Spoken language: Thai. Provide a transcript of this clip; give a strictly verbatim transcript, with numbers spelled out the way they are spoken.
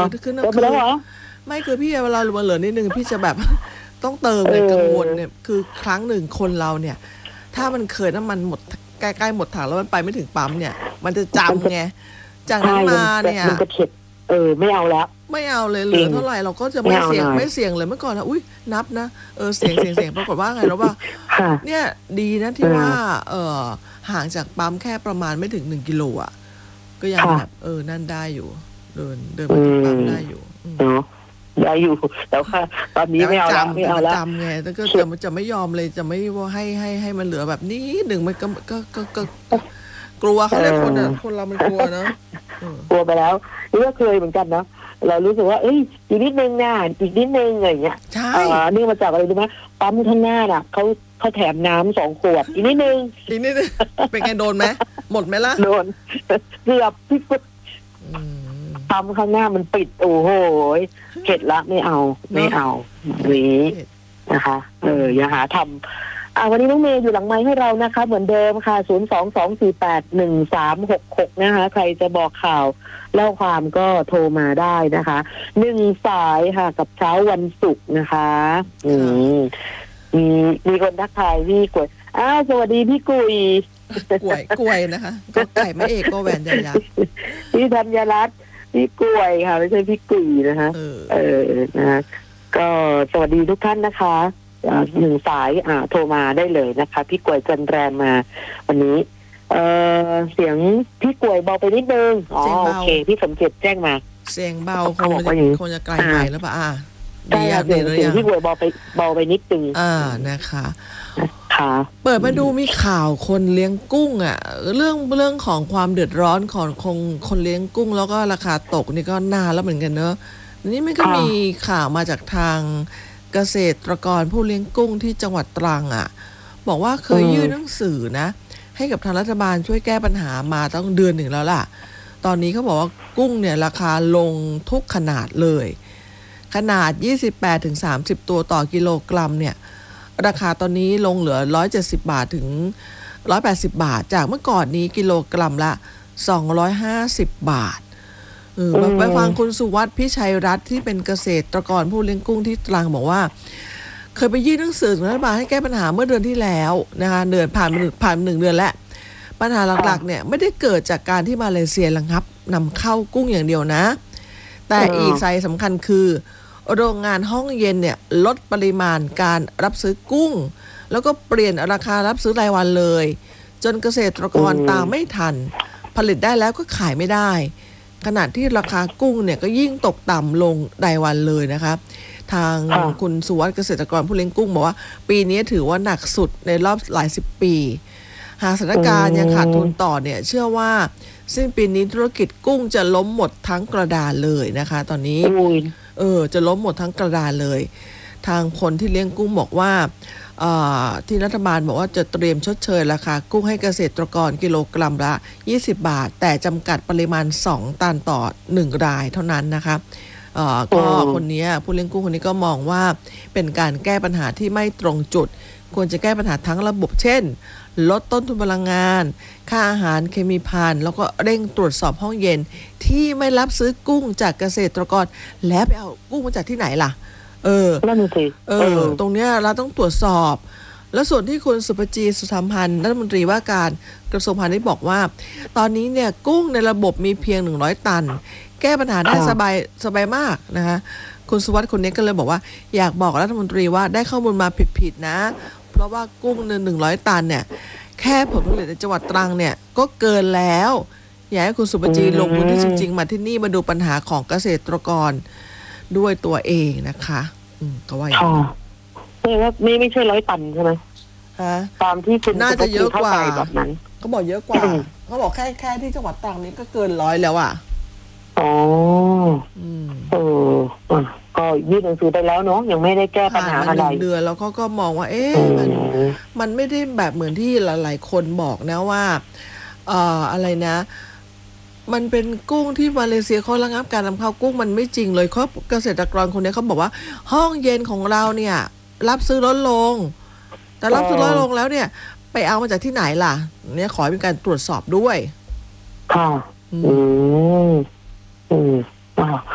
คือคือไม่คือพี่เวลาเหลือนิดนึงพี่จะแบบต้องเติมเลยกังวลเนี่ยคือครั้งหนึ่งคนเราเนี่ยถ้ามันเคยน้ำมันหมดใกล้ๆหมดถังแล้วมันไปไม่ถึงปั๊มเนี่ยมันจะจำไงจากนั้นมาเนี่ยมันจะเข็ดเออไม่เอาแล้วไม่เอาเลยเหลือเท่าไหร่เราก็จะไม่เสี่ยงไม่เสี่ยงเลยเมื่อก่อนนะอุ้ยนับนะเออเสี่ยงเสี่ยงเสี่ยงปรากฏว่าไงรู้ป่ะเนี่ยดีนะที่ว่าเออห่างจากปั๊มแค่ประมาณไม่ถึงหนึ่งกิโลอ่ะก็ยังแบบเออนั่นได้อยู่เดินเดินไปถึงปั๊มได้อยู่เนาะได้อยู่แต่ว่าตอนนี้ไม่เอาแล้วไม่เอาแล้วจำไงแต่ก็จะจะไม่ยอมเลยจะไม่ว่าให้ให้ให้มันเหลือแบบนี้หนึ่งมันก็ก็ก็ก็กลัวเขาเรียกคนอ่ะคนเรามันกลัวเนาะกลัวไปแล้วนี่ก็เคยเหมือนกันเนาะเรารู้สึกว่าเอ้ยอีกนิดนึงนะอีกนิดนึงอะไรอย่างเงี้ยใช่นี่มาจากอะไรรู้ไหมปั๊มข้างหน้าน่ะเขาเขาแถมน้ำสองขวดอีกนิดนึงอีกนิดนึงเป็นไงโดนไหมหมดไหมล่ะโดนเกือบพี่ปุ๊บปั๊มข้างหน้ามันปิดโอ้โหเข็ดละไม่เอาไม่เอานี้นะคะเอออย่าหาทำอ่าวันนี้น้องเมย์อยู่หลังไมค์ให้เรานะคะเหมือนเดิมค่ะศูนย์ สอง สอง สี่ แปด หนึ่ง สาม หก หกนะคะใครจะบอกข่าวเล่าความก็โทรมาได้นะคะหนึ่งสายค่ะกับเช้าวันศุกร์นะคะอืมมีมีคนทักทายพี่กวยอ้าวสวัสดีพี่กุยกวยกวยนะคะก็ไก่ไม่เอกก็แหวนใหญ่ยักษ์พี่ธัญรัตน์พี่กวยค่ะไม่ใช่พี่กุยนะคะเออนะก็สวัสดีทุกท่านนะคะหนึ่งสายอ่าโทรมาได้เลยนะคะพี่กวยจันแรมมาวันนี้เออเสียงพี่กวยเบาไปนิดนึงอ๋อโอเคพี่สมเกียรติแจ้งมาเสียงเบาคงจะคงจะไกลไปแล้วป่ะอ่าดีอ่ะเสียงเสียงพี่กวยเบาไปเบาไปนิดนึงอ่านะคะค่ะเปิดมาดูมีข่าวคนเลี้ยงกุ้งอ่ะเรื่องเรื่องของความเดือดร้อนของคงคนเลี้ยงกุ้งแล้วก็ราคาตกนี่ก็นานแล้วเหมือนกันเนอะนี่มันก็มีข่าวมาจากทางเกษตรกรผู้เลี้ยงกุ้งที่จังหวัดตรังอ่ะบอกว่าเคยยื่นหนังสือนะให้กับทางรัฐบาลช่วยแก้ปัญหามาตั้งเดือนหนึ่งแล้วล่ะตอนนี้เขาบอกว่ากุ้งเนี่ยราคาลงทุกขนาดเลยขนาด ยี่สิบแปดถึงสามสิบ ตัวต่อกิโลกรัมเนี่ยราคาตอนนี้ลงเหลือหนึ่งร้อยเจ็ดสิบบาทถึงหนึ่งร้อยแปดสิบบาทจากเมื่อก่อนนี้กิโลกรัมละสองร้อยห้าสิบบาทเออไปฟังคุณสุวัฒน์พิชัยรัตน์ที่เป็นเกษตรกรผู้เลี้ยงกุ้งที่ตรังบอกว่าเคยไปยื่นหนังสือถึงรัฐบาลให้แก้ปัญหาเมื่อเดือนที่แล้วนะคะเดือนผ่านผ่านหนึ่งเดือนแล้วปัญหาหลักๆเนี่ยไม่ได้เกิดจากการที่มาเลเซียระงับนำเข้ากุ้งอย่างเดียวนะแต่อีกสาเหตุสำคัญคือโรงงานห้องเย็นเนี่ยลดปริมาณการรับซื้อกุ้งแล้วก็เปลี่ยนราคารับซื้อรายวันเลยจนเกษตรกรตามไม่ทันผลิตได้แล้วก็ขายไม่ได้ขณะที่ราคากุ้งเนี่ยก็ยิ่งตกต่ำลงรายวันเลยนะคะทางคุณสุวัฒน์เกษตรกรผู้เลี้ยงกุ้งบอกว่าปีนี้ถือว่าหนักสุดในรอบหลายสิบปีหากสถานการณ์ยังขาดทุนต่อเนี่ยเชื่อว่าสิ้นปีนี้ธุรกิจกุ้งจะล้มหมดทั้งกระดานเลยนะคะตอนนี้เออจะล้มหมดทั้งกระดานเลยทางคนที่เลี้ยงกุ้งบอกว่าที่รัฐบาลบอกว่าจะเตรียมชดเชยราคากุ้งให้เกษตรกรกิโลกรัมละยี่สิบบาทแต่จำกัดปริมาณสองตันต่อหนึ่งรายเท่านั้นนะคะก็คนนี้ผู้เลี้ยงกุ้งคนนี้ก็มองว่าเป็นการแก้ปัญหาที่ไม่ตรงจุดควรจะแก้ปัญหาทั้งระบบเช่นลดต้นทุนพลังงานค่าอาหารเคมีภัณฑ์แล้วก็เร่งตรวจสอบห้องเย็นที่ไม่รับซื้อกุ้งจากเกษตรกรแล้วไปเอากุ้งมาจากที่ไหนล่ะเออนั่นสิเออตรงเนี้ยเราต้องตรวจสอบแล้วส่วนที่คุณสุภจีสุธรรมพันธ์รัฐมนตรีว่าการกระทรวงพาณิชย์บอกว่าตอนนี้เนี่ยกุ้งในระบบมีเพียงหนึ่งร้อยตันแก้ปัญหาได้สบายสบายมากนะคะคุณสุวัฒน์คนนี้ก็เลยบอกว่าอยากบอกรัฐมนตรีว่าได้ข้อมูลมาผิดๆนะเพราะว่ากุ้งในหนึ่งร้อยตันเนี่ยแค่ผลผลิตในจังหวัดตรังเนี่ยก็เกินแล้วอยากให้คุณสุภจีลงพื้นที่จริงๆมาที่นี่มาดูปัญหาของเกษตรกรด้วยตัวเองนะคะอืมก็ว่าอย่างนี้นี่ว่านี่ไม่ใช่ร้อยตันใช่ไหมฮะตามที่คุณน่าจะเยอะกว่าแบบนั้นเขาบอกเยอะกว่าเขาบอกแค่แค่ที่จังหวัดตรังนี้ก็เกินร้อยแล้วอ่ะอ๋ออืมเออก็ยื่นหนังสือไปแล้วเนาะยังไม่ได้แก้ปัญหาอะไรเดือนแล้วเขาก็มองว่าเอ๊ะมันมันไม่ได้แบบเหมือนที่หลายๆคนบอกนะว่าเอ่ออะไรนะมันเป็นกุ้งที่มาเลเซียเขาระงับการนำเข้ากุ้งมันไม่จริงเลยเขาเกษตรกรคนนี้เขาบอกว่าห้องเย็นของเราเนี่ยรับซื้อลดลงแต่รับซื้อลดลงแล้วเนี่ยไปเอามาจากที่ไหนล่ะเนี่ยขอให้มีการตรวจสอบด้วยค่ะอืมอืม